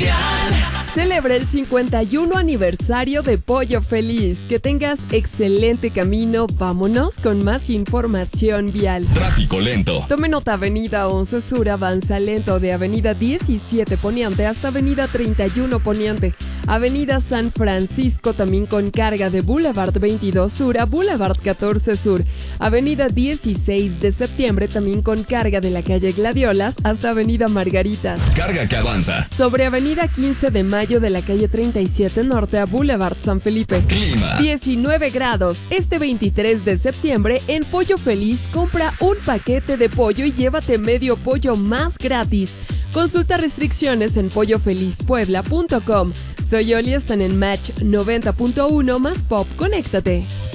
Vial. Celebra el 51 aniversario de Pollo Feliz. Que tengas excelente camino. Vámonos con más información vial. Tráfico lento. Tome nota: Avenida 11 Sur avanza lento de Avenida 17 Poniente hasta Avenida 31 Poniente. Avenida San Francisco también con carga de Boulevard 22 Sur a Boulevard 14 Sur. Avenida 16 de Septiembre también con carga de la calle Gladiolas hasta Avenida Margaritas. Carga que avanza. Sobre Avenida 15 de Mayo de la calle 37 Norte a Boulevard San Felipe. Clima. 19 grados. Este 23 de septiembre en Pollo Feliz compra un paquete de pollo y llévate medio pollo más gratis. Consulta restricciones en pollofelizpuebla.com. Soy Oli, están en Match 90.1 más Pop. Conéctate.